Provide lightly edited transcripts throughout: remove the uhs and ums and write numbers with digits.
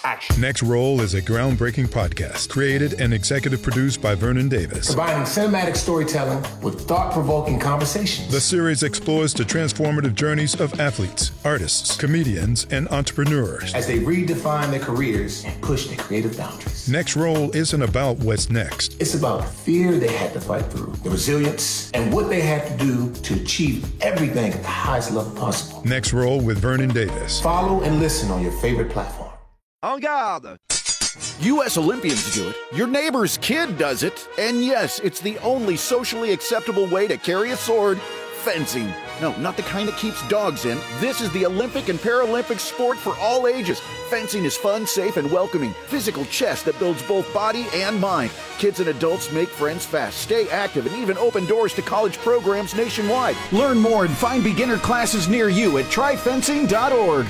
action. Next Roll is a groundbreaking podcast created and executive produced by Vernon Davis. Combining cinematic storytelling with thought-provoking conversations. The series explores the transformative journeys of athletes, artists, comedians, and entrepreneurs as they redefine their careers and push their creative boundaries. Next Roll isn't about what's next. It's about the fear they had to fight through, the resilience, and what they had to do to achieve everything at the highest level possible. Next Roll with Vernon Davis. Follow and listen on your favorite platform. En garde! U.S. Olympians do it, your neighbor's kid does it, and yes, it's the only socially acceptable way to carry a sword, fencing. No, not the kind that keeps dogs in. This is the Olympic and Paralympic sport for all ages. Fencing is fun, safe, and welcoming. Physical chess that builds both body and mind. Kids and adults make friends fast, stay active, and even open doors to college programs nationwide. Learn more and find beginner classes near you at tryfencing.org.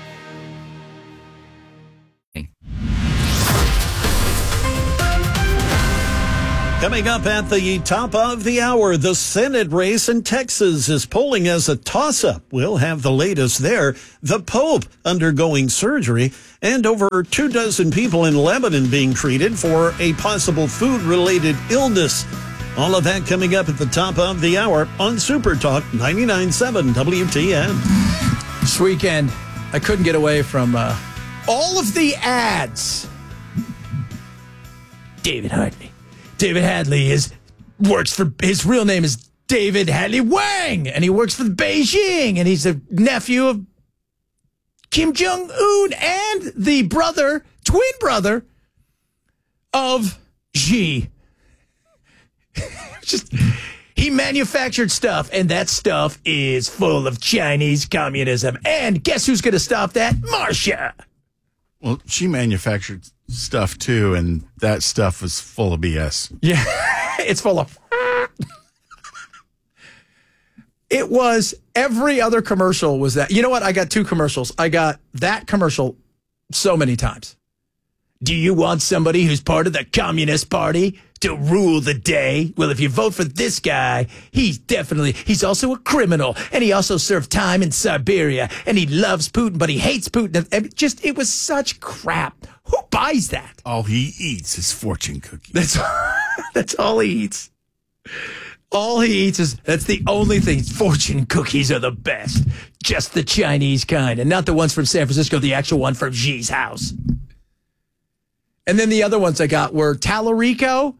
Coming up at the top of the hour, the Senate race in Texas is polling as a toss-up. We'll have the latest there. The Pope undergoing surgery, and over 24 people in Lebanon being treated for a possible food-related illness. All of that coming up at the top of the hour on Super Talk 99.7 WTN. This weekend, I couldn't get away from all of the ads. David Hartley. David Hadley works for, his real name is David Hadley Wang, and he works for Beijing, and he's a nephew of Kim Jong-un and the twin brother of Xi. He manufactured stuff, and that stuff is full of Chinese communism. And guess who's going to stop that? Marcia. Well, she manufactured stuff too, and that stuff was full of BS. Yeah, it's full of. It was every other commercial was that. You know what? I got 2 commercials. I got that commercial so many times. Do you want somebody who's part of the Communist Party to rule the day? Well, if you vote for this guy, he's also a criminal, and he also served time in Siberia, and he loves Putin, but he hates Putin. It was such crap. Who buys that? All he eats is fortune cookies. That's all he eats. All he eats that's the only thing. Fortune cookies are the best. Just the Chinese kind, and not the ones from San Francisco, the actual one from Xi's house. And then the other ones I got were Tallarico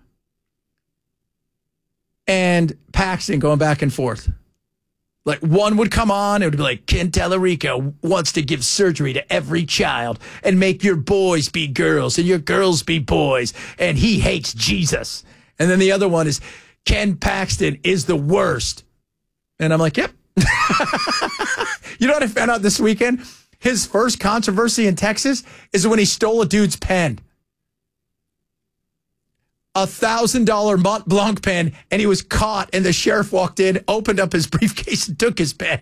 and Paxton going back and forth. Like one would come on, it would be like, Ken Tallarico wants to give surgery to every child and make your boys be girls and your girls be boys, and he hates Jesus. And then the other one is, Ken Paxton is the worst. And I'm like, yep. You know what I found out this weekend? His first controversy in Texas is when he stole a dude's pen. $1,000 Mont Blanc pen, and he was caught, and the sheriff walked in, opened up his briefcase, and took his pen.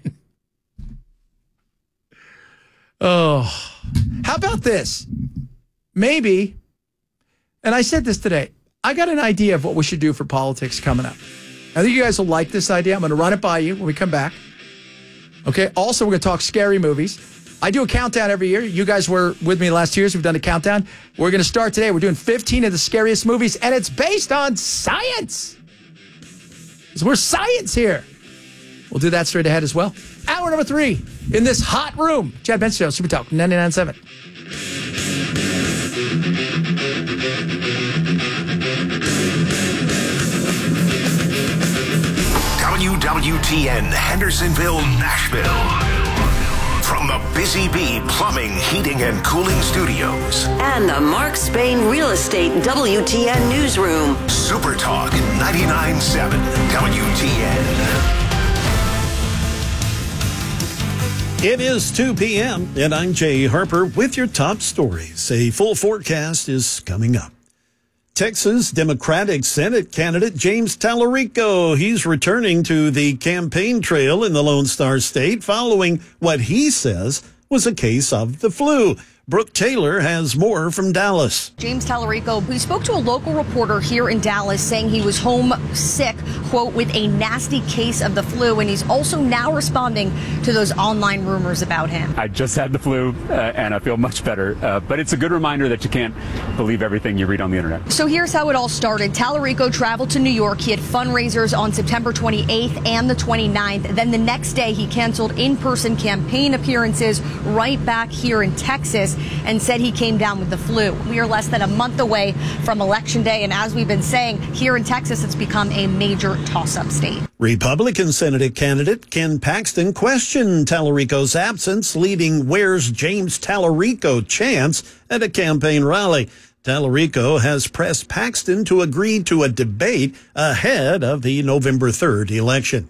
Oh, how about this? Maybe, and I said this today, I got an idea of what we should do for politics coming up. I think you guys will like this idea. I'm going to run it by you when we come back. Okay, also, we're going to talk scary movies. I do a countdown every year. You guys were with me the last 2 years. We've done a countdown. We're going to start today. We're doing 15 of the scariest movies, and it's based on science. So we're science here. We'll do that straight ahead as well. Hour number 3 in this hot room. Chad Benson Show, Super Talk 99.7. WWTN Hendersonville, Nashville. From the Busy Bee Plumbing, Heating, and Cooling Studios. And the Mark Spain Real Estate WTN Newsroom. Super Talk 99.7 WTN. It is 2 p.m., and I'm Jay Harper with your top stories. A full forecast is coming up. Texas Democratic Senate candidate James Tallarico, he's returning to the campaign trail in the Lone Star State following what he says was a case of the flu. Brooke Taylor has more from Dallas. James Tallarico, who spoke to a local reporter here in Dallas, saying he was home sick, quote, with a nasty case of the flu, and he's also now responding to those online rumors about him. I just had the flu, and I feel much better, but it's a good reminder that you can't believe everything you read on the internet. So here's how it all started. Tallarico traveled to New York. He had fundraisers on September 28th and the 29th. Then the next day, he canceled in-person campaign appearances right back here in Texas and said he came down with the flu. We are less than a month away from Election Day, and as we've been saying, here in Texas, it's become a major toss-up state. Republican Senate candidate Ken Paxton questioned Tallarico's absence, leading Where's James Tallarico chants at a campaign rally. Tallarico has pressed Paxton to agree to a debate ahead of the November 3rd election.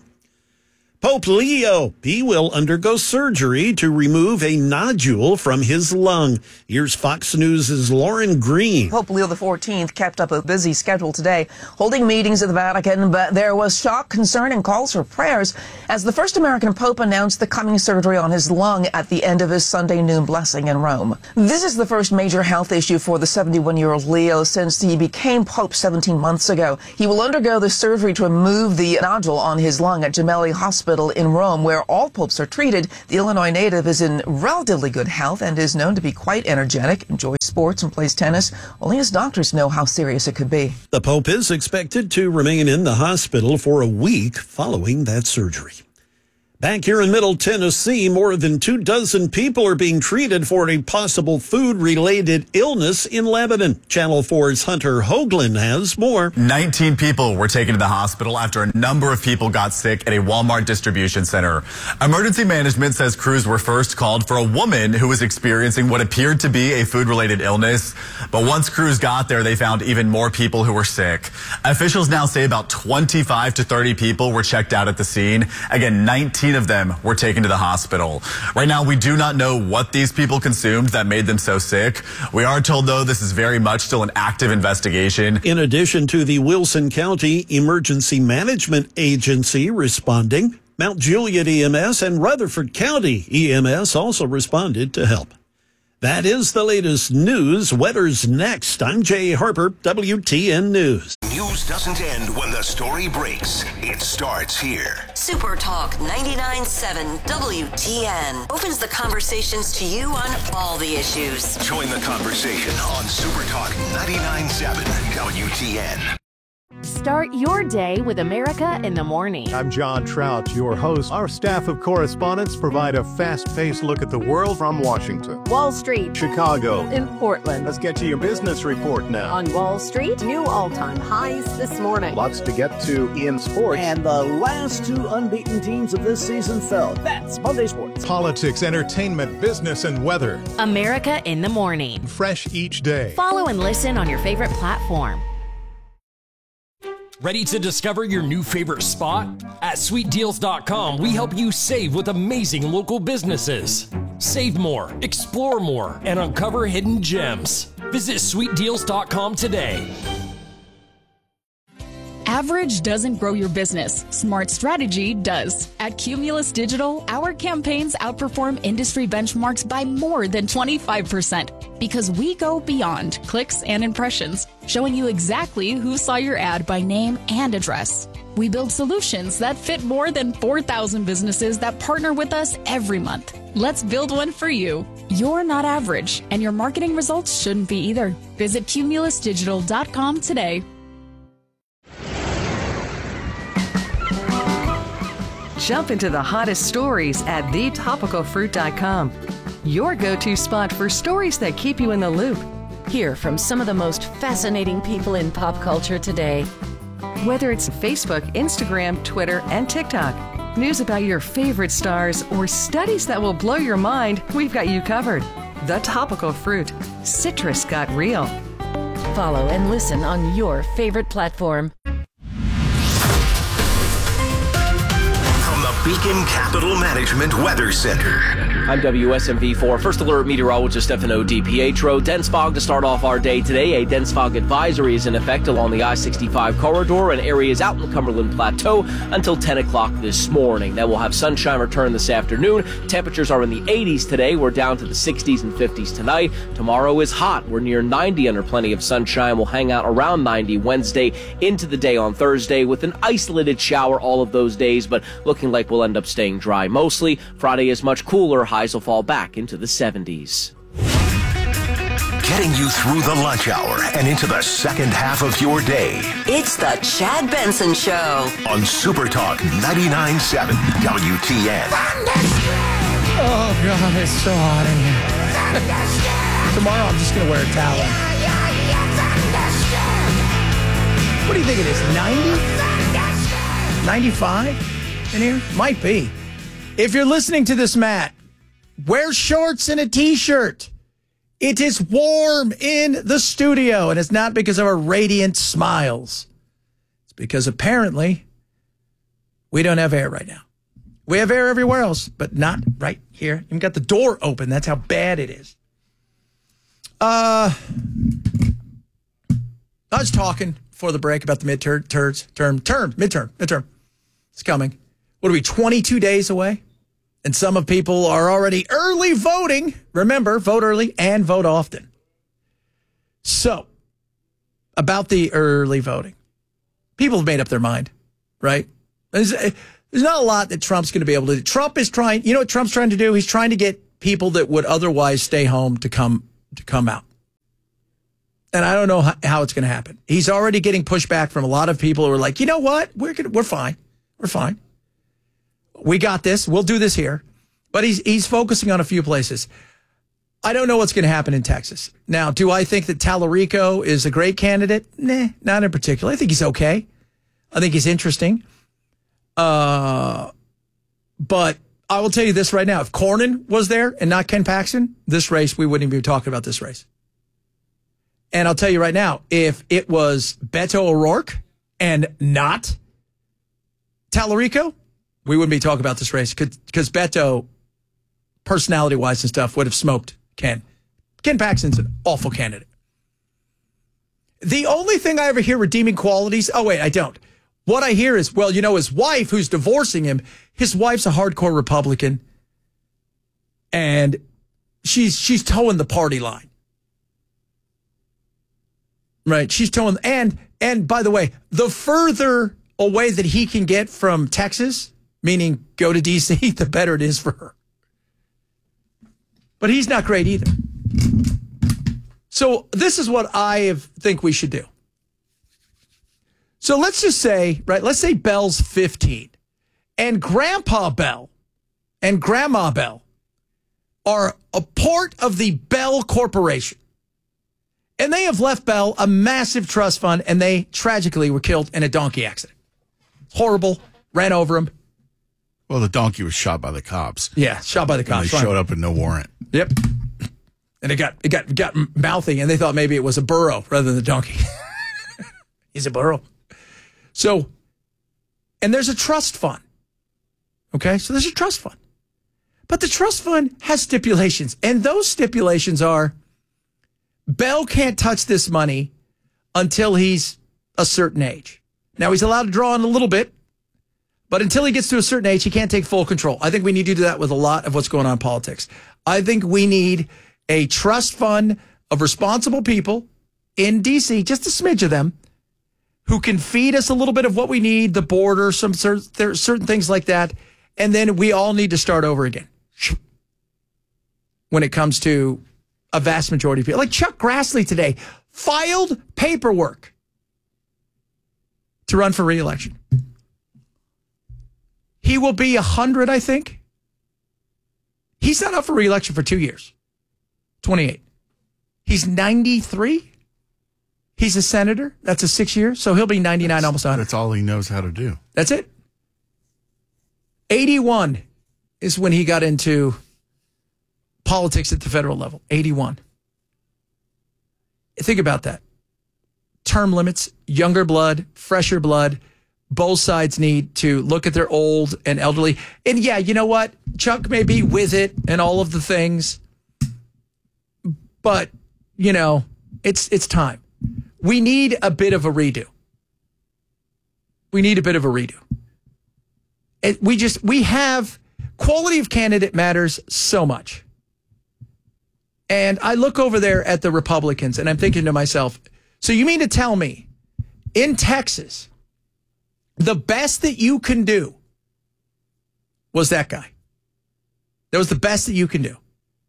Pope Leo, he will undergo surgery to remove a nodule from his lung. Here's Fox News' Lauren Green. Pope Leo XIV kept up a busy schedule today, holding meetings at the Vatican, but there was shock, concern, and calls for prayers as the first American pope announced the coming surgery on his lung at the end of his Sunday noon blessing in Rome. This is the first major health issue for the 71-year-old Leo since he became pope 17 months ago. He will undergo the surgery to remove the nodule on his lung at Gemelli Hospital in Rome, where all popes are treated. The Illinois native is in relatively good health and is known to be quite energetic, enjoys sports, and plays tennis. Only his doctors know how serious it could be. The Pope is expected to remain in the hospital for a week following that surgery. Back here in Middle Tennessee, more than 24 people are being treated for a possible food-related illness in Lebanon. Channel 4's Hunter Hoagland has more. 19 people were taken to the hospital after a number of people got sick at a Walmart distribution center. Emergency management says crews were first called for a woman who was experiencing what appeared to be a food-related illness. But once crews got there, they found even more people who were sick. Officials now say about 25 to 30 people were checked out at the scene. Again, 19 of them were taken to the hospital. Right now, we do not know what these people consumed that made them so sick. We are told, though, this is very much still an active investigation. In addition to the Wilson County Emergency Management Agency responding, Mount Juliet EMS and Rutherford County EMS also responded to help. That is the latest news. Weather's next. I'm Jay Harper, WTN News. News doesn't end when the story breaks. It starts here. Super Talk 99.7 WTN opens the conversations to you on all the issues. Join the conversation on Super Talk 99.7 WTN. Start your day with America in the Morning. I'm John Trout, your host. Our staff of correspondents provide a fast-paced look at the world from Washington, Wall Street, Chicago, and Portland. Let's get to your business report now. On Wall Street, new all-time highs this morning. Lots to get to in sports. And the last two unbeaten teams of this season fell. That's Monday Sports. Politics, entertainment, business, and weather. America in the Morning. Fresh each day. Follow and listen on your favorite platform. Ready to discover your new favorite spot? At SweetDeals.com, we help you save with amazing local businesses. Save more, explore more, and uncover hidden gems. Visit SweetDeals.com today. Average doesn't grow your business. Smart strategy does. At Cumulus Digital, our campaigns outperform industry benchmarks by more than 25% because we go beyond clicks and impressions, showing you exactly who saw your ad by name and address. We build solutions that fit more than 4,000 businesses that partner with us every month. Let's build one for you. You're not average, and your marketing results shouldn't be either. Visit cumulusdigital.com today. Jump into the hottest stories at thetopicalfruit.com. Your go-to spot for stories that keep you in the loop. Hear from some of the most fascinating people in pop culture today. Whether it's Facebook, Instagram, Twitter, and TikTok, news about your favorite stars, or studies that will blow your mind, we've got you covered. The Topical Fruit. Citrus got real. Follow and listen on your favorite platform. Beacon Capital Management Weather Center. I'm WSMV4 First Alert meteorologist Stefano DiPietro. Dense fog to start off our day today. A dense fog advisory is in effect along the I-65 corridor and areas out in the Cumberland Plateau until 10 o'clock this morning. Then we'll have sunshine return this afternoon. Temperatures are in the 80s today. We're down to the 60s and 50s tonight. Tomorrow is hot. We're near 90 under plenty of sunshine. We'll hang out around 90 Wednesday into the day on Thursday with an isolated shower all of those days, but looking like we'll end up staying dry mostly. Friday is much cooler. Highs will fall back into the 70s. Getting you through the lunch hour and into the second half of your day. It's the Chad Benson Show On Super Talk 99.7 WTN. Oh, God, it's so hot in here. Tomorrow I'm just going to wear a towel. What do you think it is, 90? 95 in here? Might be. If you're listening to this, Matt, wear shorts and a T-shirt. It is warm in the studio, and it's not because of our radiant smiles. It's because apparently we don't have air right now. We have air everywhere else, but not right here. Even got the door open. That's how bad it is. I was talking before the break about the midterm. It's coming. What are we, 22 days away? And some of people are already early voting. Remember, vote early and vote often. So, about the early voting. People have made up their mind, right? There's not a lot that Trump's going to be able to do. Trump is trying, you know what Trump's trying to do? He's trying to get people that would otherwise stay home to come out. And I don't know how it's going to happen. He's already getting pushback from a lot of people who are like, you know what? We're fine. We're fine. We got this. We'll do this here. But he's focusing on a few places. I don't know what's going to happen in Texas. Now, do I think that Tallarico is a great candidate? Nah, not in particular. I think he's okay. I think he's interesting. But I will tell you this right now. If Cornyn was there and not Ken Paxton, this race, we wouldn't even be talking about this race. And I'll tell you right now, if it was Beto O'Rourke and not Tallarico, we wouldn't be talking about this race because Beto, personality-wise and stuff, would have smoked Ken. Ken Paxton's an awful candidate. The only thing I ever hear redeeming qualities, oh, wait, I don't. What I hear is, well, you know, his wife, who's divorcing him, his wife's a hardcore Republican, and she's towing the party line. Right, she's towing, and by the way, the further away that he can get from Texas, meaning go to D.C., the better it is for her. But he's not great either. So this is what I think we should do. So let's just say, right, let's say Bell's 15, and Grandpa Bell and Grandma Bell are a part of the Bell Corporation. And they have left Bell a massive trust fund, and they tragically were killed in a donkey accident. Horrible. Ran over him. Well, the donkey was shot by the cops. Yeah, shot by the cops. And they showed up with no warrant. Yep. And it got mouthy, and they thought maybe it was a burro rather than the donkey. He's a burro. So, and there's a trust fund. Okay, so there's a trust fund. But the trust fund has stipulations, and those stipulations are Bell can't touch this money until he's a certain age. Now, he's allowed to draw on a little bit, but until he gets to a certain age, he can't take full control. I think we need to do that with a lot of what's going on in politics. I think we need a trust fund of responsible people in D.C., just a smidge of them, who can feed us a little bit of what we need, the border, some certain things like that, and then we all need to start over again when it comes to a vast majority of people. Like Chuck Grassley today filed paperwork to run for re-election. He will be 100, I think. He's not up for re-election for 2 years. 28. He's 93. He's a senator. That's a 6 year. So he'll be 99, almost 100. That's all he knows how to do. That's it. 81 is when he got into politics at the federal level. 81. Think about that. Term limits, younger blood, fresher blood, both sides need to look at their old and elderly. And yeah, you know what? Chuck may be with it and all of the things, but you know, it's time. We need a bit of a redo. And we have quality of candidate matters so much. And I look over there at the Republicans and I'm thinking to myself, so you mean to tell me in Texas, the best that you can do was that guy? That was the best that you can do.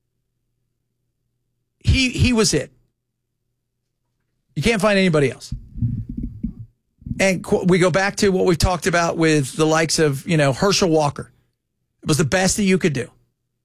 He was it. You can't find anybody else. And we go back to what we've talked about with the likes of, you know, Herschel Walker. It was the best that you could do.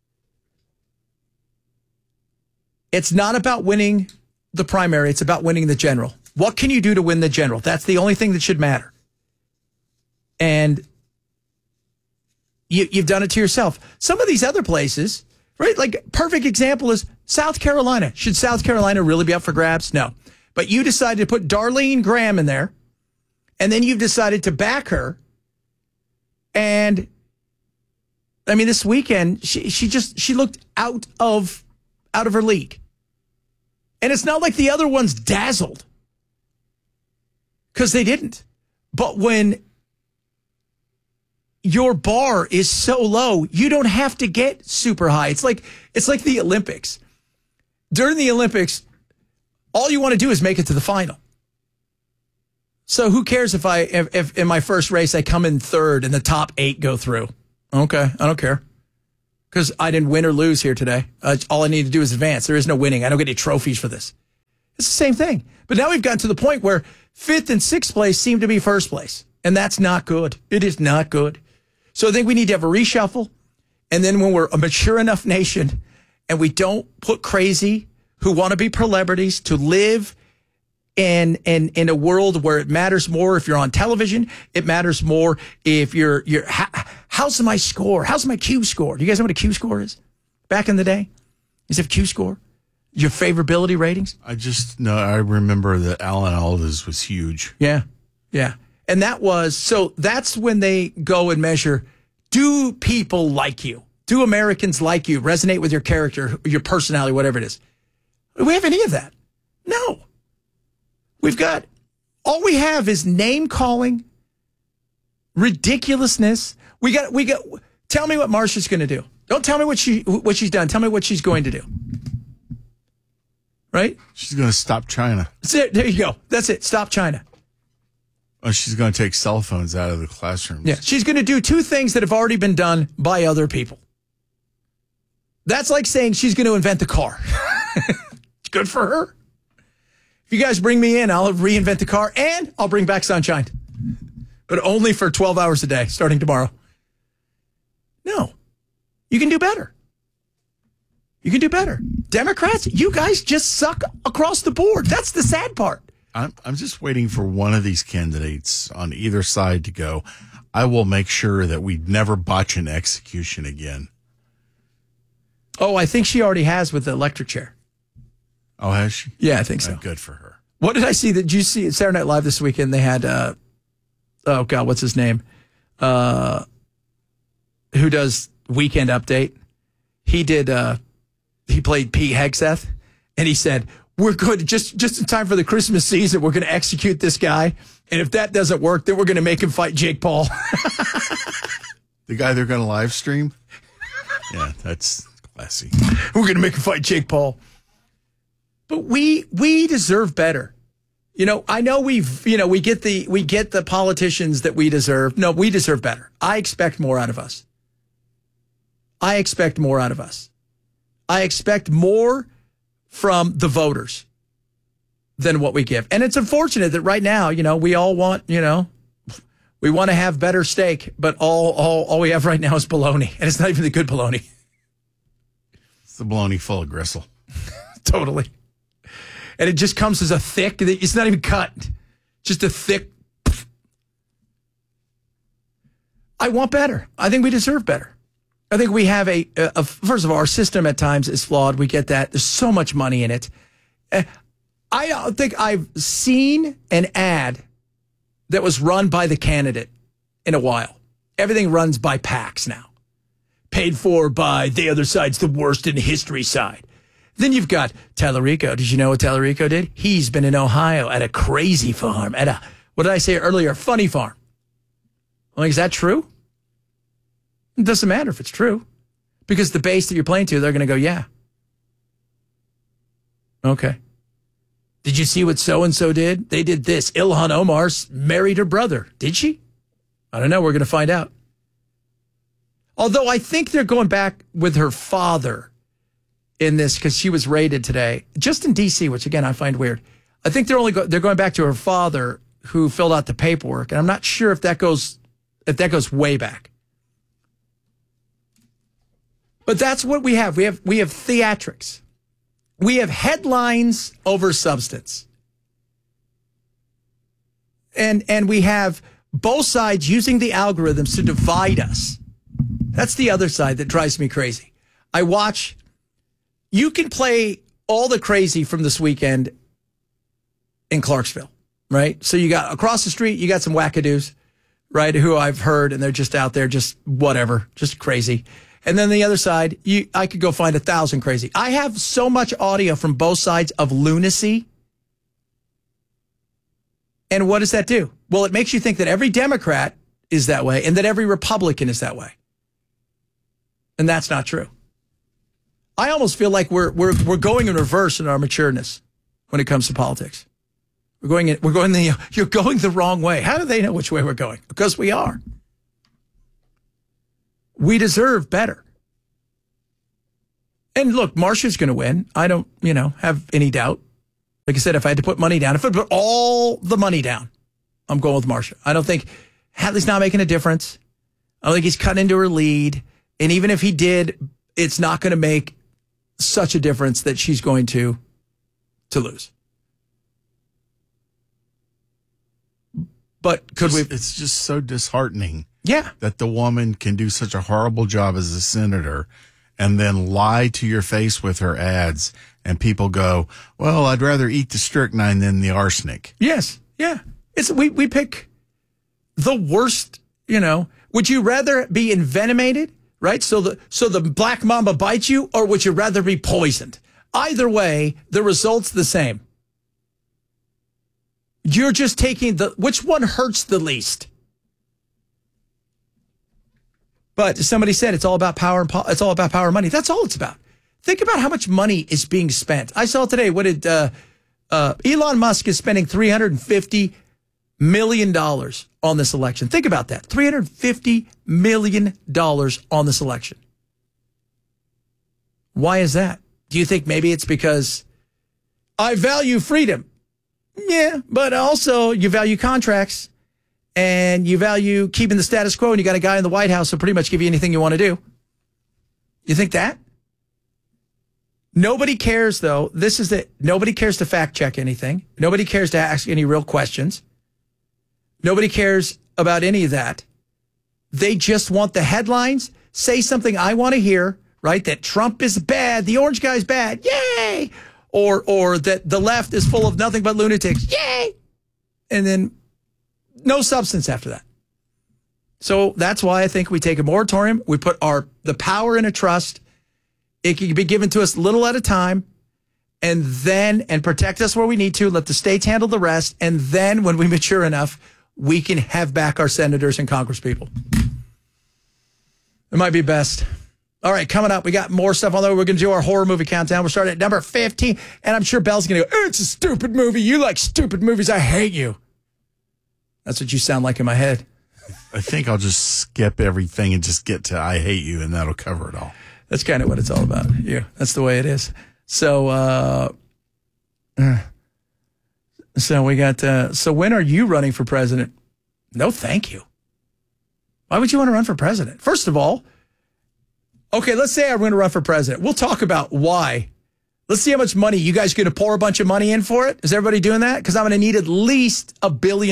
It's not about winning the primary. It's about winning the general. What can you do to win the general? That's the only thing that should matter. And you've done it to yourself. Some of these other places, right? Like, perfect example is South Carolina. Should South Carolina really be up for grabs? No. But you decided to put Darlene Graham in there, and then you've decided to back her. And I mean, this weekend, she looked out of her league. And it's not like the other ones dazzled, because they didn't. But when your bar is so low, you don't have to get super high. It's like the Olympics. During the Olympics, all you want to do is make it to the final. So who cares if in my first race I come in third and the top 8 go through? Okay, I don't care. Because I didn't win or lose here today. All I need to do is advance. There is no winning. I don't get any trophies for this. It's the same thing. But now we've gotten to the point where 5th and 6th place seem to be first place. And that's not good. It is not good. So I think we need to have a reshuffle. And then when we're a mature enough nation and we don't put crazy who want to be celebrities to live in a world where it matters more if you're on television, it matters more if you're how's my score? How's my Q score? Do you guys know what a Q score is? Back in the day? Is it Q score? Your favorability ratings? I remember that Alan Alda's was huge. Yeah. Yeah. And that's when they go and measure, do people like you? Do Americans like you? Resonate with your character, your personality, whatever it is. Do we have any of that? No. All we have is name calling, ridiculousness. We got, tell me what Marsha's going to do. Don't tell me what she's done. Tell me what she's going to do. Right? She's going to stop China. That's it. There you go. That's it. Stop China. Oh, she's going to take cell phones out of the classrooms. Yeah. She's going to do 2 things that have already been done by other people. That's like saying she's going to invent the car. Good for her. If you guys bring me in, I'll reinvent the car and I'll bring back sunshine. But only for 12 hours a day, starting tomorrow. No. You can do better. You can do better. Democrats, you guys just suck across the board. That's the sad part. I'm just waiting for one of these candidates on either side to go, I will make sure that we never botch an execution again. Oh, I think she already has with the electric chair. Oh, has she? Yeah, I think so. Good for her. What did I see? Did you see Saturday Night Live this weekend? They had, oh God, what's his name? Who does Weekend Update? He did, he played Pete Hegseth, and he said, we're good, just in time for the Christmas season, we're going to execute this guy. And if that doesn't work, then we're going to make him fight Jake Paul. The guy they're going to live stream? Yeah, that's classy. We're going to make him fight Jake Paul. But we deserve better. You know, I know we get the politicians that we deserve. No, we deserve better. I expect more out of us. I expect more from the voters than what we give. And it's unfortunate that right now, we all want, we want to have better steak, but all we have right now is bologna. And it's not even the good bologna. It's the bologna full of gristle. Totally. And it just comes as a thick, it's not even cut, just a thick. I want better. I think we deserve better. I think we have first of all, our system at times is flawed. We get that. There's so much money in it. I don't think I've seen an ad that was run by the candidate in a while. Everything runs by PACs now. Paid for by the other side's the worst in history side. Then you've got Tallarico. Did you know what Tallarico did? He's been in Ohio at a crazy farm, at a, what did I say earlier, funny farm. I'm like, is that true? It doesn't matter if it's true. Because the base that you're playing to, they're going to go, yeah. Okay. Did you see what so-and-so did? They did this. Ilhan Omar married her brother. Did she? I don't know. We're going to find out. Although I think they're going back with her father in this because she was raided today, just in D.C., which, again, I find weird. I think they're going back to her father who filled out the paperwork, and I'm not sure if that goes way back. But that's what we have. We have theatrics. We have headlines over substance. And we have both sides using the algorithms to divide us. That's the other side that drives me crazy. You can play all the crazy from this weekend in Clarksville, right? So you got across the street, you got some wackadoos, right, who I've heard, and they're just out there, just whatever, just crazy. And then the other side, I could go find 1,000 crazy. I have so much audio from both sides of lunacy. And what does that do? Well, it makes you think that every Democrat is that way and that every Republican is that way. And that's not true. I almost feel like we're going in reverse in our matureness when it comes to politics. You're going the wrong way. How do they know which way we're going? Because we are. We deserve better. And look, Marsha's going to win. I don't, have any doubt. Like I said, if I had to put money down, if I put all the money down, I'm going with Marsha. I don't think Hadley's not making a difference. I don't think he's cutting into her lead. And even if he did, it's not going to make such a difference that she's going to lose. But could we? It's just so disheartening. Yeah. That the woman can do such a horrible job as a senator and then lie to your face with her ads. And people go, well, I'd rather eat the strychnine than the arsenic. Yes. Yeah. We pick the worst, Would you rather be envenomated, right? So the black mamba bites you, or would you rather be poisoned? Either way, the result's the same. You're just taking which one hurts the least? But somebody said it's all about power and it's all about power and money. That's all it's about. Think about how much money is being spent. I saw today, what did Elon Musk is spending $350 million on this election. Think about that. $350 million on this election. Why is that? Do you think maybe it's because I value freedom? Yeah, but also you value contracts and you value keeping the status quo, and you got a guy in the White House who'll pretty much give you anything you want to do. You think that? Nobody cares, though. Nobody cares to fact check anything. Nobody cares to ask any real questions. Nobody cares about any of that. They just want the headlines, say something I want to hear, right? That Trump is bad, the orange guy's bad, yay! Or that the left is full of nothing but lunatics, yay! And then no substance after that. So that's why I think we take a moratorium. We put the power in a trust. It can be given to us little at a time, and protect us where we need to. Let the states handle the rest. And then when we mature enough, we can have back our senators and congresspeople. It might be best. All right, coming up, we got more stuff on there. We're going to do our horror movie countdown. We're starting at number 15, and I'm sure Belle's going to go, it's a stupid movie. You like stupid movies. I hate you. That's what you sound like in my head. I think I'll just skip everything and just get to I hate you, and that'll cover it all. That's kind of what it's all about. Yeah, that's the way it is. So, we got, so when are you running for president? No, thank you. Why would you want to run for president? First of all, okay, let's say I'm going to run for president. We'll talk about why. Let's see how much money. You guys going to pour a bunch of money in for it? Is everybody doing that? Because I'm going to need at least $1.5 billion.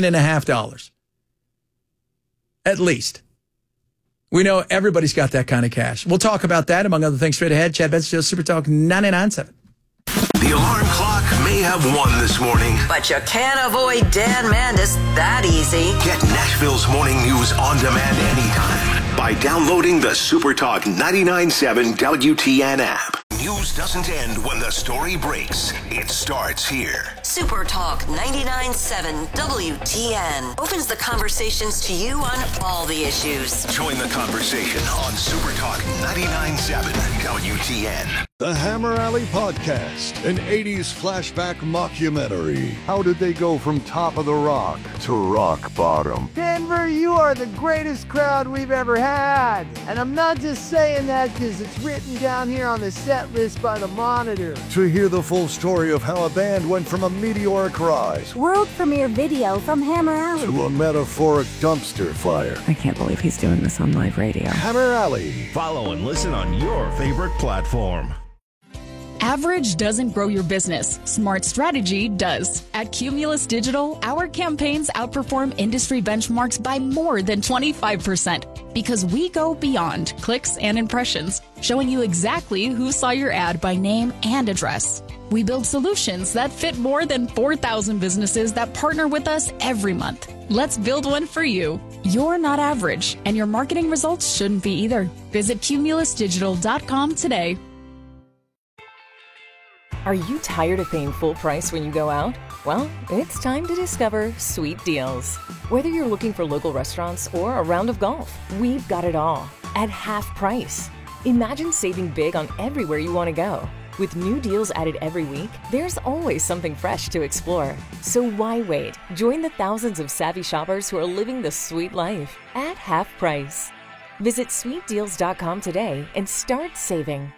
At least. We know everybody's got that kind of cash. We'll talk about that, among other things, straight ahead. Chad Benson, Super Talk 99.7. The alarm clock may have won this morning. But you can't avoid Dan Mandis that easy. Get Nashville's morning news on demand anytime by downloading the SuperTalk 99.7 WTN app. News doesn't end when the story breaks. It starts here. SuperTalk 99.7 WTN opens the conversations to you on all the issues. Join the conversation on SuperTalk 99.7 WTN. The Hammer Alley Podcast, an 80s flashback mockumentary. How did they go from top of the rock to rock bottom? Denver, you are the greatest crowd we've ever had. And I'm not just saying that because it's written down here on the set list by the Monitor. To hear the full story of how a band went from a meteoric rise, world premiere video from Hammer Alley, to a metaphoric dumpster fire. I can't believe he's doing this on live radio. Hammer Alley. Follow and listen on your favorite platform. Average doesn't grow your business. Smart strategy does. At Cumulus Digital, our campaigns outperform industry benchmarks by more than 25% because we go beyond clicks and impressions, showing you exactly who saw your ad by name and address. We build solutions that fit more than 4,000 businesses that partner with us every month. Let's build one for you. You're not average, and your marketing results shouldn't be either. Visit cumulusdigital.com today. Are you tired of paying full price when you go out? Well, it's time to discover Sweet Deals. Whether you're looking for local restaurants or a round of golf, we've got it all at half price. Imagine saving big on everywhere you want to go. With new deals added every week, there's always something fresh to explore. So why wait? Join the thousands of savvy shoppers who are living the sweet life at half price. Visit sweetdeals.com today and start saving.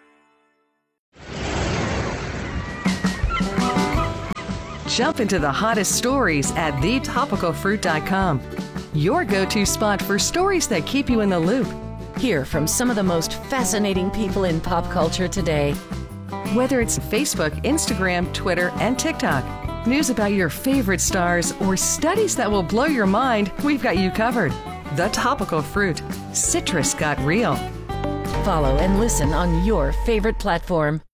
Jump into the hottest stories at thetopicalfruit.com. Your go-to spot for stories that keep you in the loop. Hear from some of the most fascinating people in pop culture today. Whether it's Facebook, Instagram, Twitter, and TikTok, news about your favorite stars, or studies that will blow your mind, we've got you covered. The Topical Fruit. Citrus got real. Follow and listen on your favorite platform.